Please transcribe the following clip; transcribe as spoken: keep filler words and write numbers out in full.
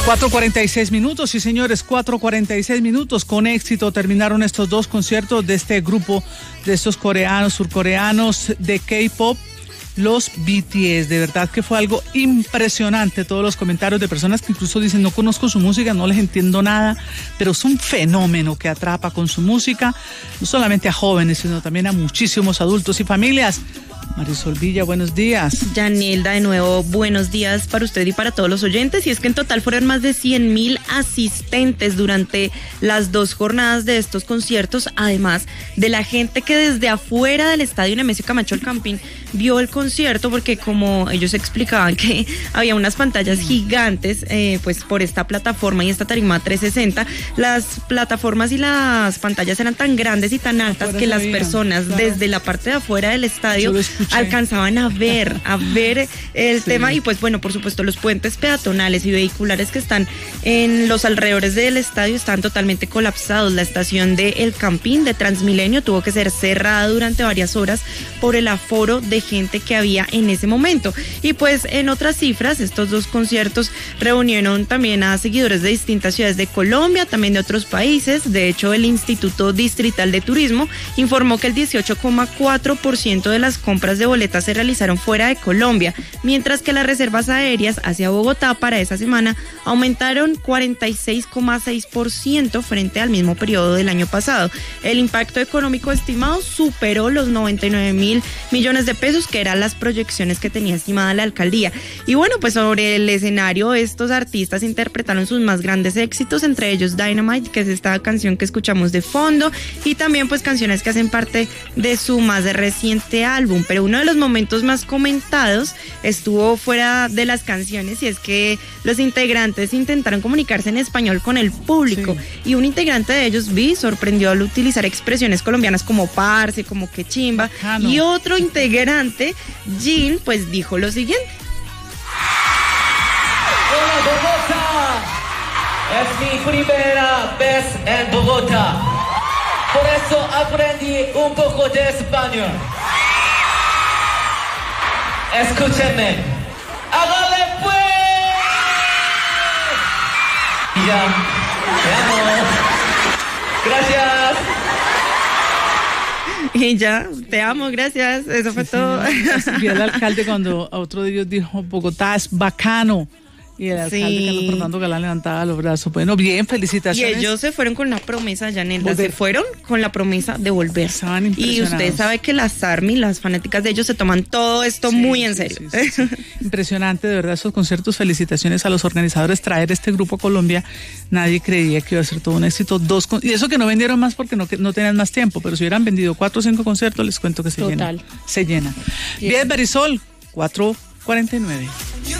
cuatro cuarenta y seis minutos, sí señores, cuatro cuarenta y seis minutos. Con éxito terminaron estos dos conciertos de este grupo, de estos coreanos, surcoreanos de K-pop, los B T S. De verdad que fue algo impresionante. Todos los comentarios de personas que incluso dicen: no conozco su música, no les entiendo nada, pero es un fenómeno que atrapa con su música, no solamente a jóvenes, sino también a muchísimos adultos y familias. Marisol Villa, buenos días. Yanilda, de nuevo, buenos días para usted y para todos los oyentes. Y es que en total fueron más de cien mil asistentes durante las dos jornadas de estos conciertos, además de la gente que desde afuera del estadio Nemesio Camacho El Campín vio el concierto, porque como ellos explicaban que había unas pantallas gigantes, eh, pues por esta plataforma y esta tarima trescientos sesenta, las plataformas y las pantallas eran tan grandes y tan altas afuera que las veían, personas claro, desde la parte de afuera del estadio alcanzaban a ver, a ver el sí. tema. Y pues bueno, por supuesto los puentes peatonales y vehiculares que están en los alrededores del estadio están totalmente colapsados. La estación de El Campín de Transmilenio tuvo que ser cerrada durante varias horas por el aforo de gente que había en ese momento. Y pues en otras cifras, estos dos conciertos reunieron también a seguidores de distintas ciudades de Colombia, también de otros países. De hecho, el Instituto Distrital de Turismo informó que el dieciocho coma cuatro por ciento de las compras de boletas se realizaron fuera de Colombia, mientras que las reservas aéreas hacia Bogotá para esa semana aumentaron cuarenta y seis coma seis por ciento frente al mismo periodo del año pasado. El impacto económico estimado superó los noventa y nueve mil millones de pesos, que eran las proyecciones que tenía estimada la alcaldía. Y bueno, pues sobre el escenario, estos artistas interpretaron sus más grandes éxitos, entre ellos Dynamite, que es esta canción que escuchamos de fondo, y también pues canciones que hacen parte de su más reciente álbum. Pero uno de los momentos más comentados estuvo fuera de las canciones, y es que los integrantes intentaron comunicarse en español con el público, sí. y un integrante de ellos, Vi, sorprendió al utilizar expresiones colombianas como parce, como que chimba, Bacano. Y otro integrante, Jin, pues dijo lo siguiente. Hola Bogotá, es mi primera vez en Bogotá, por eso aprendí un poco de español. Escúchenme. ¡Hágale pues! Y ya. Te amo. Gracias. Y ya, te amo, gracias. Eso fue sí, todo. Vi al alcalde cuando a otro de ellos dijo: Bogotá es bacano. Y el alcalde sí. Carlos Fernando Galán levantaba los brazos. Bueno, bien, felicitaciones. Y ellos se fueron con la promesa, Yanelda, se fueron con la promesa de volver. Estaban impresionados. Y usted sabe que las ARMY, las fanáticas de ellos, se toman todo esto sí, muy en serio. Sí, sí, sí, sí. Impresionante, de verdad, esos conciertos. Felicitaciones a los organizadores. Traer este grupo a Colombia, nadie creía que iba a ser todo un éxito. Dos con... Y eso que no vendieron más porque no, no tenían más tiempo, pero si hubieran vendido cuatro o cinco conciertos, les cuento que se Total. llena. Se llena. Bien, Marisol, cuatro cuarenta y nueve.